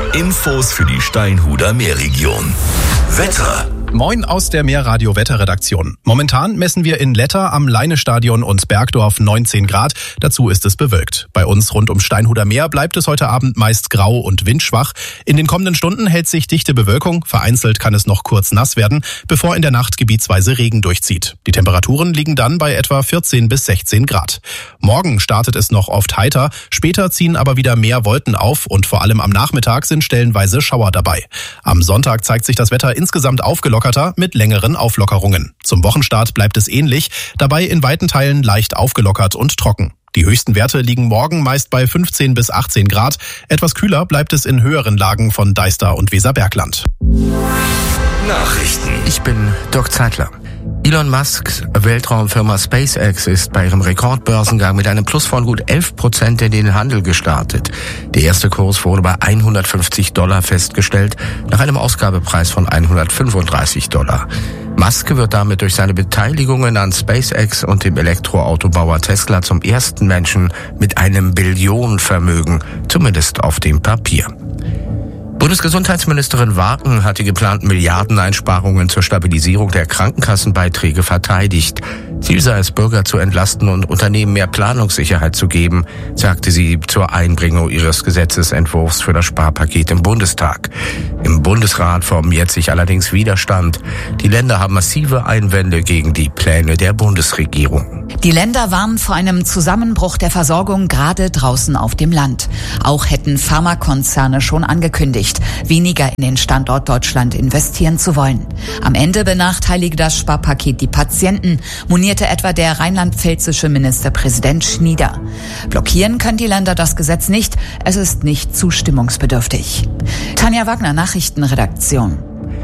Infos für die Steinhuder Meerregion. Wetter. Moin aus der Meerradio-Wetterredaktion. Momentan messen wir in Letter am Leinestadion und Bergdorf 19 Grad. Dazu ist es bewölkt. Bei uns rund ums Steinhuder Meer bleibt es heute Abend meist grau und windschwach. In den kommenden Stunden hält sich dichte Bewölkung. Vereinzelt kann es noch kurz nass werden, bevor in der Nacht gebietsweise Regen durchzieht. Die Temperaturen liegen dann bei etwa 14 bis 16 Grad. Morgen startet es noch oft heiter. Später ziehen aber wieder mehr Wolken auf und vor allem am Nachmittag sind stellenweise Schauer dabei. Am Sonntag zeigt sich das Wetter insgesamt aufgelockerter mit längeren Auflockerungen. Zum Wochenstart bleibt es ähnlich, dabei in weiten Teilen leicht aufgelockert und trocken. Die höchsten Werte liegen morgen meist bei 15 bis 18 Grad. Etwas kühler bleibt es in höheren Lagen von Deister und Weserbergland. Nachrichten. Ich bin Dirk Zeitler. Elon Musks Weltraumfirma SpaceX ist bei ihrem Rekordbörsengang mit einem Plus von gut 11% in den Handel gestartet. Der erste Kurs wurde bei $150 festgestellt, nach einem Ausgabepreis von $135. Musk wird damit durch seine Beteiligungen an SpaceX und dem Elektroautobauer Tesla zum ersten Menschen mit einem Billionenvermögen, zumindest auf dem Papier. Bundesgesundheitsministerin Wagen hat die geplanten Milliardeneinsparungen zur Stabilisierung der Krankenkassenbeiträge verteidigt. Ziel sei es, Bürger zu entlasten und Unternehmen mehr Planungssicherheit zu geben, sagte sie zur Einbringung ihres Gesetzesentwurfs für das Sparpaket im Bundestag. Im Bundesrat formiert sich allerdings Widerstand. Die Länder haben massive Einwände gegen die Pläne der Bundesregierung. Die Länder warnen vor einem Zusammenbruch der Versorgung gerade draußen auf dem Land. Auch hätten Pharmakonzerne schon angekündigt, weniger in den Standort Deutschland investieren zu wollen. Am Ende benachteilige das Sparpaket die Patienten, monierte etwa der rheinland-pfälzische Ministerpräsident Schnieder. Blockieren können die Länder das Gesetz nicht, es ist nicht zustimmungsbedürftig. Tanja Wagner, Nachrichtenredaktion.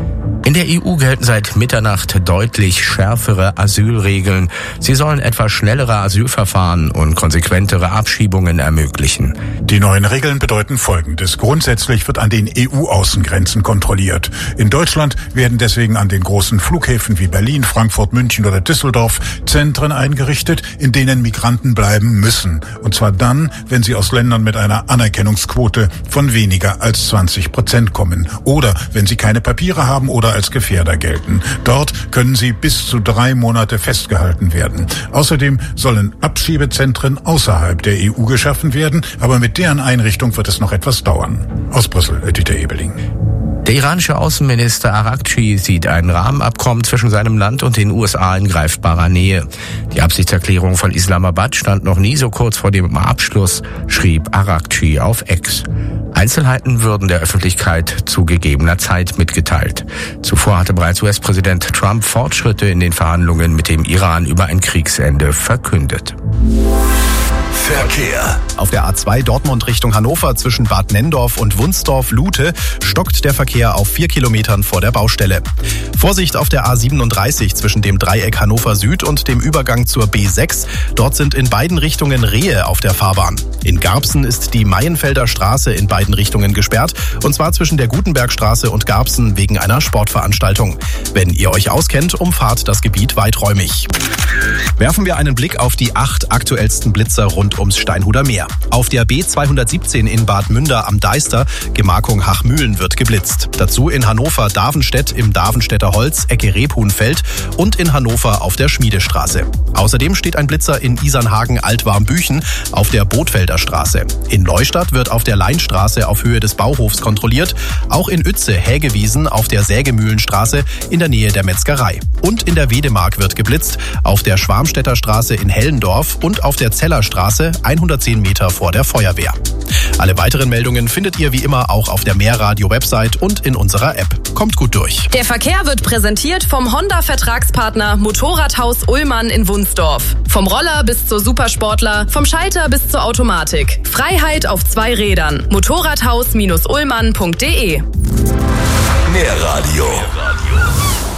In der EU gelten seit Mitternacht deutlich schärfere Asylregeln. Sie sollen etwa schnellere Asylverfahren und konsequentere Abschiebungen ermöglichen. Die neuen Regeln bedeuten Folgendes. Grundsätzlich wird an den EU-Außengrenzen kontrolliert. In Deutschland werden deswegen an den großen Flughäfen wie Berlin, Frankfurt, München oder Düsseldorf Zentren eingerichtet, in denen Migranten bleiben müssen. Und zwar dann, wenn sie aus Ländern mit einer Anerkennungsquote von weniger als 20% kommen. Oder wenn sie keine Papiere haben oder als Gefährder gelten. Dort können sie bis zu 3 Monate festgehalten werden. Außerdem sollen Abschiebezentren außerhalb der EU geschaffen werden, aber mit deren Einrichtung wird es noch etwas dauern. Aus Brüssel, Dieter Ebeling. Der iranische Außenminister Arakci sieht ein Rahmenabkommen zwischen seinem Land und den USA in greifbarer Nähe. Die Absichtserklärung von Islamabad stand noch nie so kurz vor dem Abschluss, schrieb Arakci auf X. Einzelheiten würden der Öffentlichkeit zu gegebener Zeit mitgeteilt. Zuvor hatte bereits US-Präsident Trump Fortschritte in den Verhandlungen mit dem Iran über ein Kriegsende verkündet. Verkehr. Auf der A2 Dortmund Richtung Hannover zwischen Bad Nenndorf und Wunsdorf-Lute stockt der Verkehr auf 4 Kilometern vor der Baustelle. Vorsicht auf der A37 zwischen dem Dreieck Hannover Süd und dem Übergang zur B6. Dort sind in beiden Richtungen Rehe auf der Fahrbahn. In Garbsen ist die Maienfelder Straße in beiden Richtungen gesperrt, und zwar zwischen der Gutenbergstraße und Garbsen wegen einer Sportveranstaltung. Wenn ihr euch auskennt, umfahrt das Gebiet weiträumig. Werfen wir einen Blick auf die 8 aktuellsten Blitzer rund ums Steinhuder Meer. Auf der B217 in Bad Münder am Deister, Gemarkung Hachmühlen, wird geblitzt. Dazu in Hannover Davenstedt im Davenstädter Holz, Ecke Rebhuhnfeld und in Hannover auf der Schmiedestraße. Außerdem steht ein Blitzer in Isernhagen Altwarmbüchen auf der Bothfelder Straße. In Neustadt wird auf der Leinstraße auf Höhe des Bauhofs kontrolliert. Auch in Uetze Hägewiesen auf der Sägemühlenstraße in der Nähe der Metzgerei. Und in der Wedemark wird geblitzt, auf der Schwarmstädter Straße in Hellendorf und auf der Zellerstraße 110 Meter vor der Feuerwehr. Alle weiteren Meldungen findet ihr wie immer auch auf der Meerradio-Website und in unserer App. Kommt gut durch. Der Verkehr wird präsentiert vom Honda-Vertragspartner Motorradhaus Ullmann in Wunsdorf. Vom Roller bis zur Supersportler, vom Schalter bis zur Automatik. Freiheit auf 2 Rädern. Motorradhaus-ullmann.de. Meerradio.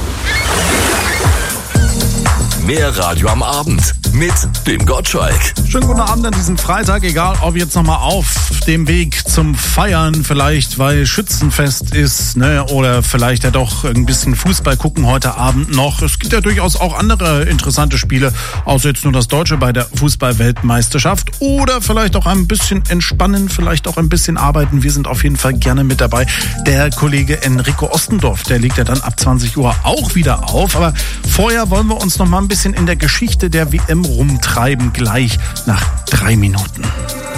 Meerradio am Abend mit dem Gottschalk. Schönen guten Abend an diesem Freitag, egal ob jetzt nochmal auf dem Weg zum Feiern, vielleicht weil Schützenfest ist, ne, oder vielleicht ja doch ein bisschen Fußball gucken heute Abend noch. Es gibt ja durchaus auch andere interessante Spiele, außer jetzt nur das Deutsche bei der Fußball-Weltmeisterschaft. Oder vielleicht auch ein bisschen entspannen, vielleicht auch ein bisschen arbeiten. Wir sind auf jeden Fall gerne mit dabei. Der Kollege Enrico Ostendorf, der legt ja dann ab 20 Uhr auch wieder auf. Aber vorher wollen wir uns noch mal ein bisschen in der Geschichte der WM rumtreiben, gleich nach 3 Minuten.